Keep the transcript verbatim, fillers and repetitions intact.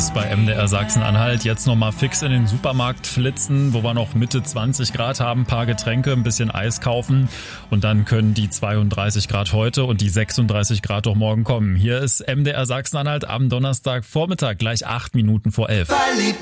ist bei M D R Sachsen-Anhalt. Jetzt nochmal fix in den Supermarkt flitzen, wo wir noch Mitte zwanzig Grad haben, ein paar Getränke, ein bisschen Eis kaufen und dann können die zweiunddreißig Grad heute und die sechsunddreißig Grad doch morgen kommen. Hier ist M D R Sachsen-Anhalt am Donnerstagvormittag, gleich acht Minuten vor elf. Verliebt